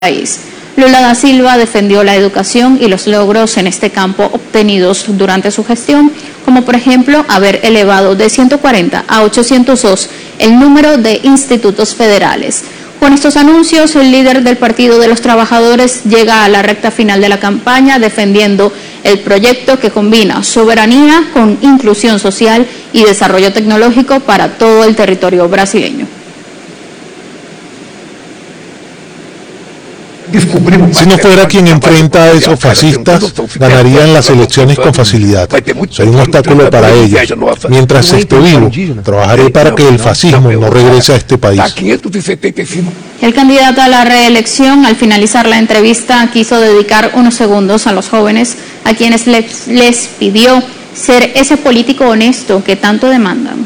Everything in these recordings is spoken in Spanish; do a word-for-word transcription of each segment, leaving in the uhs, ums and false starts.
país. Lula da Silva defendió la educación y los logros en este campo obtenidos durante su gestión, como por ejemplo haber elevado de ciento cuarenta a ochocientos dos el número de institutos federales. Con estos anuncios, el líder del Partido de los Trabajadores llega a la recta final de la campaña defendiendo el proyecto que combina soberanía con inclusión social y desarrollo tecnológico para todo el territorio brasileño. Si no fuera quien enfrenta a esos fascistas, ganarían las elecciones con facilidad. Soy un obstáculo para ellos. Mientras esté vivo, trabajaré para que el fascismo no regrese a este país. El candidato a la reelección, al finalizar la entrevista, quiso dedicar unos segundos a los jóvenes, a quienes les, les pidió ser ese político honesto que tanto demandan.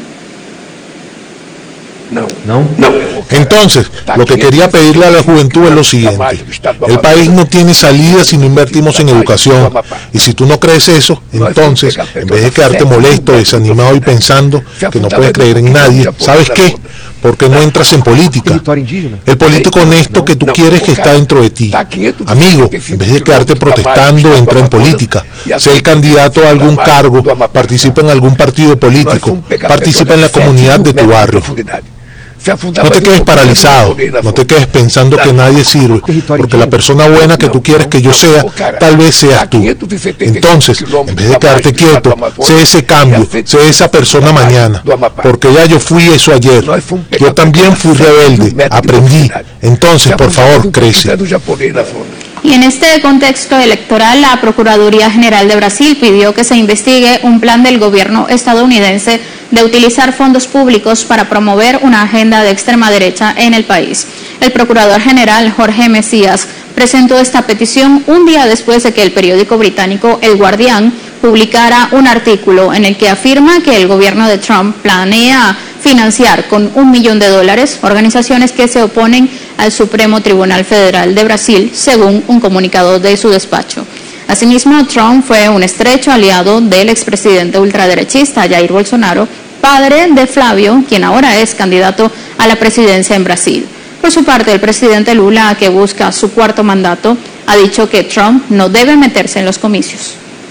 No. No. No. Entonces, lo que quería pedirle a la juventud es lo siguiente. El país no tiene salida si no invertimos en educación. Y si tú no crees eso, entonces, en vez de quedarte molesto, desanimado y pensando que no puedes creer en nadie, ¿sabes qué? Porque no entras en política. El político honesto que tú quieres que está dentro de ti. Amigo, en vez de quedarte protestando, entra en política. Sé el candidato a algún cargo, participa en algún partido político, participa en la comunidad de tu barrio. No te quedes paralizado, no te quedes pensando que nadie sirve, porque la persona buena que tú quieres que yo sea, tal vez seas tú. Entonces, en vez de quedarte quieto, sé ese cambio, sé esa persona mañana, porque ya yo fui eso ayer. Yo también fui rebelde, aprendí. Entonces, por favor, crece. Y en este contexto electoral, la Procuraduría General de Brasil pidió que se investigue un plan del gobierno estadounidense de utilizar fondos públicos para promover una agenda de extrema derecha en el país. El Procurador General Jorge Mesías presentó esta petición un día después de que el periódico británico El Guardián publicara un artículo en el que afirma que el gobierno de Trump planea financiar con un millón de dólares organizaciones que se oponen al Supremo Tribunal Federal de Brasil, según un comunicado de su despacho. Asimismo, Trump fue un estrecho aliado del expresidente ultraderechista Jair Bolsonaro, padre de Flavio, quien ahora es candidato a la presidencia en Brasil. Por su parte, el presidente Lula, que busca su cuarto mandato, ha dicho que Trump no debe meterse en los comicios.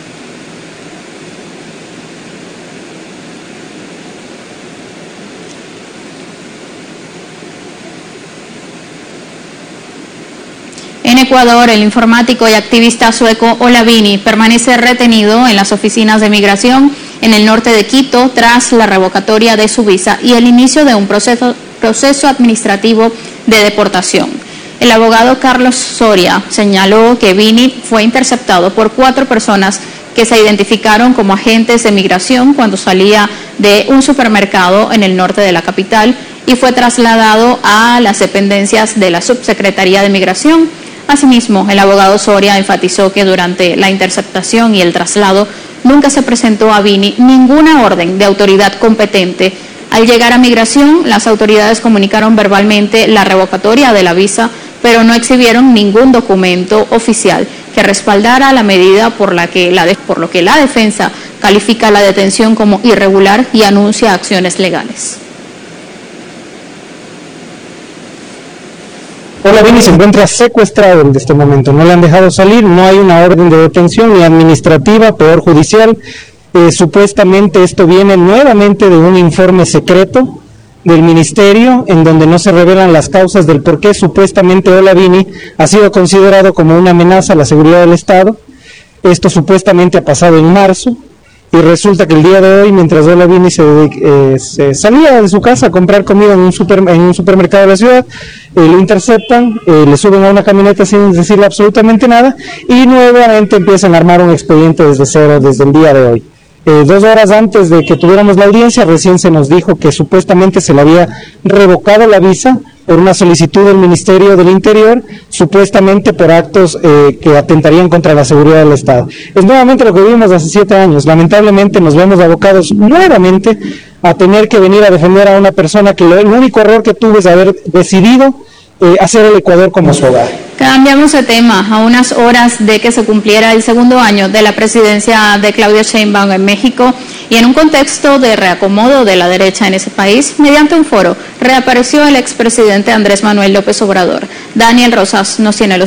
En Ecuador, el informático y activista sueco Olavini permanece retenido en las oficinas de migración en el norte de Quito tras la revocatoria de su visa y el inicio de un proceso, proceso administrativo de deportación. El abogado Carlos Soria señaló que Vini fue interceptado por cuatro personas que se identificaron como agentes de migración cuando salía de un supermercado en el norte de la capital y fue trasladado a las dependencias de la Subsecretaría de Migración. Asimismo, el abogado Soria enfatizó que durante la interceptación y el traslado nunca se presentó a Vini ninguna orden de autoridad competente. Al llegar a migración, las autoridades comunicaron verbalmente la revocatoria de la visa, pero no exhibieron ningún documento oficial que respaldara la medida por, la que la de, por lo que la defensa califica la detención como irregular y anuncia acciones legales. Olavini se encuentra secuestrado en este momento, no le han dejado salir, no hay una orden de detención ni administrativa, peor judicial. Eh, supuestamente esto viene nuevamente de un informe secreto del ministerio en donde no se revelan las causas del por qué supuestamente Olavini ha sido considerado como una amenaza a la seguridad del Estado. Esto supuestamente ha pasado en marzo. Y resulta que el día de hoy, mientras Olavini se, eh, se salía de su casa a comprar comida en un, super, en un supermercado de la ciudad, eh, lo interceptan, eh, le suben a una camioneta sin decirle absolutamente nada y nuevamente empiezan a armar un expediente desde cero desde el día de hoy. Eh, dos horas antes de que tuviéramos la audiencia, recién se nos dijo que supuestamente se le había revocado la visa por una solicitud del Ministerio del Interior, supuestamente por actos eh, que atentarían contra la seguridad del Estado. Es nuevamente lo que vimos hace siete años. Lamentablemente nos vemos abocados nuevamente a tener que venir a defender a una persona que lo, el único error que tuvo es haber decidido eh, hacer el Ecuador como su hogar. Cambiamos de tema. A unas horas de que se cumpliera el segundo año de la presidencia de Claudia Sheinbaum en México y en un contexto de reacomodo de la derecha en ese país, mediante un foro reapareció el expresidente Andrés Manuel López Obrador. Daniel Rosas nos tiene los